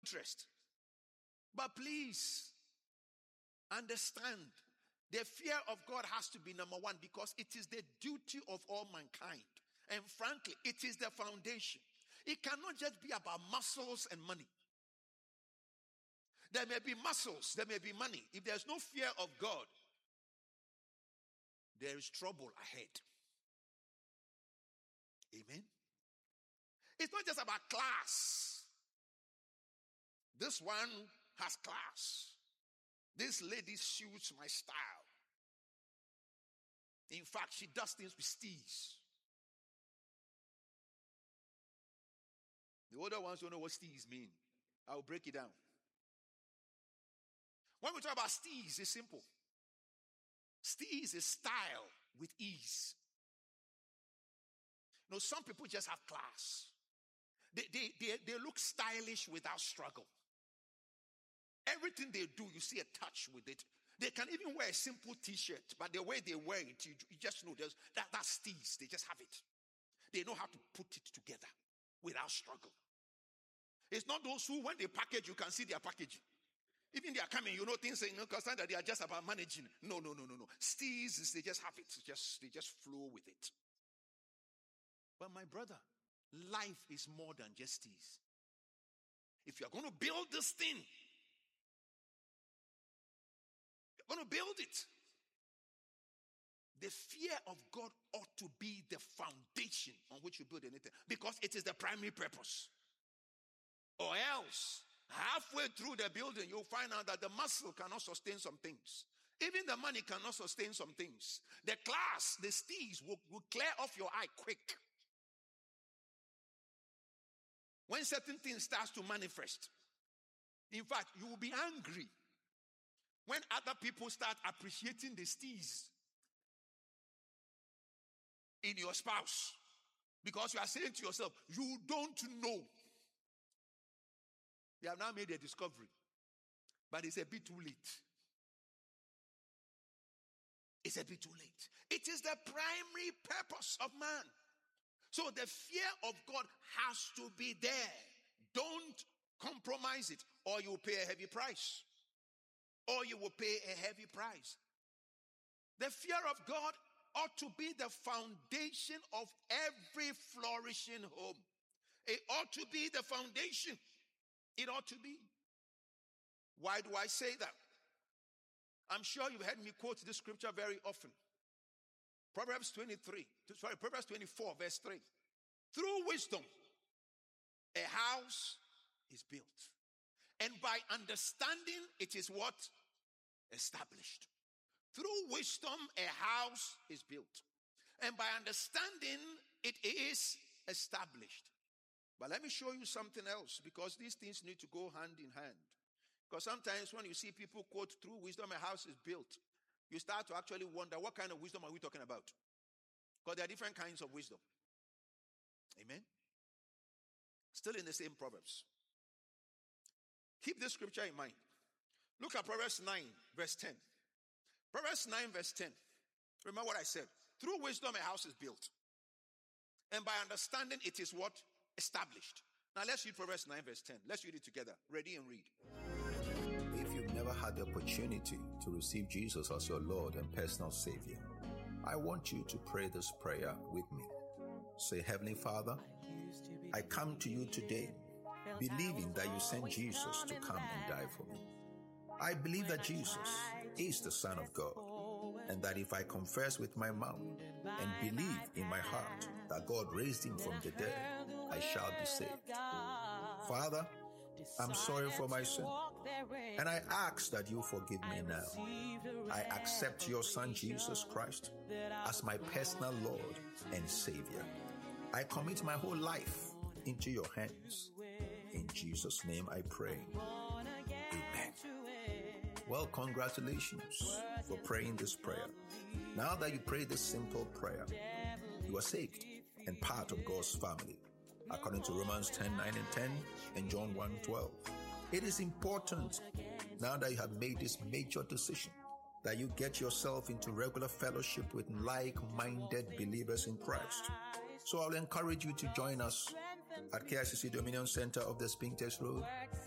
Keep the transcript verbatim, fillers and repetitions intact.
interest. But please understand, the fear of God has to be number one because it is the duty of all mankind. And frankly, it is the foundation. It cannot just be about muscles and money. There may be muscles, there may be money. If there's no fear of God, there is trouble ahead. Amen. It's not just about class. This one has class. This lady suits my style. In fact, she does things with steez. The older ones don't know what steez mean. I will break it down. When we talk about steez, it's simple. Steez is style with ease. You know, some people just have class. They, they, they, they look stylish without struggle. Everything they do, you see a touch with it. They can even wear a simple t-shirt, but the way they wear it, you, you just know there's, that, that's steez. They just have it. They know how to put it together without struggle. It's not those who, when they package, you can see their packaging. Even they are coming, you know, things, you know, because that they are just about managing. No, no, no, no, no. Steez is they just have it. Just, they just flow with it. But my brother, life is more than just steez. If you're going to build this thing, you're going to build it. The fear of God ought to be the foundation on which you build anything, because it is the primary purpose. Or else, halfway through the building, you'll find out that the muscle cannot sustain some things. Even the money cannot sustain some things. The class, the steez will, will clear off your eye quick. When certain things start to manifest, in fact, you will be angry when other people start appreciating the steez in your spouse. Because you are saying to yourself, you don't know. They have now made a discovery. But it's a bit too late. It's a bit too late. It is the primary purpose of man. So the fear of God has to be there. Don't compromise it, or you will pay a heavy price. Or you will pay a heavy price. The fear of God ought to be the foundation of every flourishing home. It ought to be the foundation. It ought to be. Why do I say that? I'm sure you've heard me quote this scripture very often. Proverbs twenty-three, sorry, Proverbs twenty-four, verse three. Through wisdom, a house is built. And by understanding, it is what? Established. Through wisdom, a house is built. And by understanding, it is established. But let me show you something else, because these things need to go hand in hand. Because sometimes when you see people quote, through wisdom a house is built, you start to actually wonder, what kind of wisdom are we talking about? Because there are different kinds of wisdom. Amen? Still in the same Proverbs. Keep this scripture in mind. Look at Proverbs nine, verse ten. Proverbs nine, verse ten. Remember what I said. Through wisdom a house is built. And by understanding it is what? Established. Now let's read Proverbs nine, verse ten. Let's read it together. Ready and read. If you've never had the opportunity to receive Jesus as your Lord and personal Savior, I want you to pray this prayer with me. Say, Heavenly Father, I come to you today believing that you sent Jesus to come and die for me. I believe that Jesus is the Son of God, and that if I confess with my mouth and believe in my heart that God raised him from the dead, I shall be saved. Father, I'm sorry for my sin, and I ask that you forgive me now. I accept your Son, Jesus Christ, as my personal Lord and Savior. I commit my whole life into your hands. In Jesus' name I pray. Amen. Well, congratulations for praying this prayer. Now that you pray this simple prayer, you are saved and part of God's family, according to Romans ten, nine and ten and John one, twelve. It is important, now that you have made this major decision, that you get yourself into regular fellowship with like-minded believers in Christ. So I'll encourage you to join us at K I C C Dominion Center of the Spintex Road,